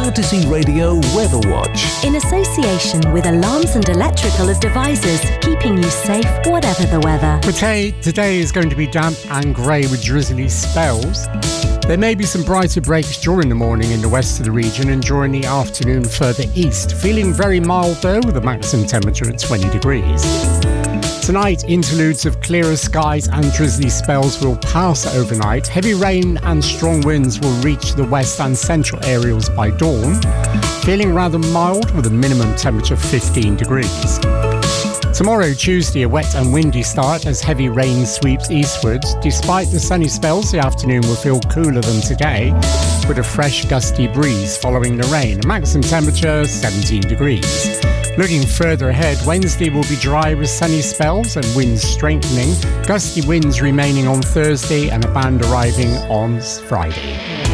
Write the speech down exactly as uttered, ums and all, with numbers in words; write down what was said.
Odyssey Radio Weather Watch. In association with Alarms and Electrical Devices, keeping you safe whatever the weather. Today, today is going to be damp and grey with drizzly spells. There may be some brighter breaks during the morning in the west of the region and during the afternoon further east. Feeling very mild though, with a maximum temperature at twenty degrees. Tonight, interludes of clearer skies and drizzly spells will pass overnight. Heavy rain and strong winds will reach the west and central areas by dawn. Feeling rather mild with a minimum temperature of fifteen degrees. Tomorrow, Tuesday, a wet and windy start as heavy rain sweeps eastwards. Despite the sunny spells, the afternoon will feel cooler than today, with a fresh, gusty breeze following the rain. A maximum temperature seventeen degrees. Looking further ahead, Wednesday will be dry with sunny spells and winds strengthening. Gusty winds remaining on Thursday and a band arriving on Friday.